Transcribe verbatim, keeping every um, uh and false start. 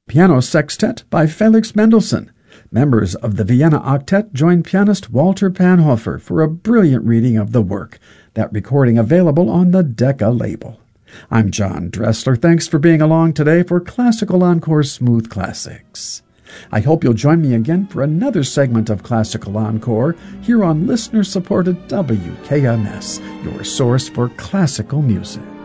Piano Sextet by Felix Mendelssohn. Members of the Vienna Octet join pianist Walter Panhofer for a brilliant reading of the work. That recording available on the Decca label. I'm John Dressler. Thanks for being along today for Classical Encore Smooth Classics. I hope you'll join me again for another segment of Classical Encore here on listener-supported W K M S, your source for classical music.